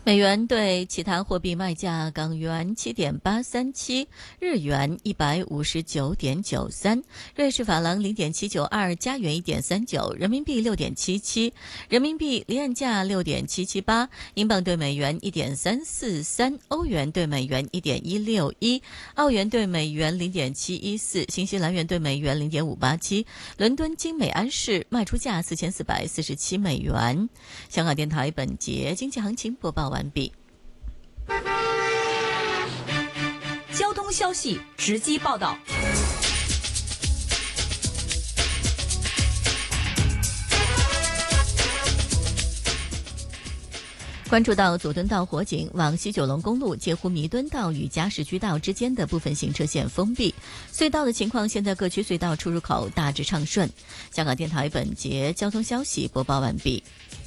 美元对其他货币卖价：港元7.837，日元159.93，瑞士法郎0.792，加元1.39，人民币6.77，人民币离岸价6.778，英镑对美元1.343，欧元对美元1.161，澳元对美元0.714，新西兰元对美元0.587。伦敦金美安市卖出价4447美元。香港电台本节经济行情播报完毕。 交通消息直击报道。 关注到佐敦道火警，往西九龙公路介乎弥敦道与嘉市区道之间的部分行车线封闭。隧道的情况，现在各区隧道出入口大致畅顺。香港电台本节交通消息播报完毕。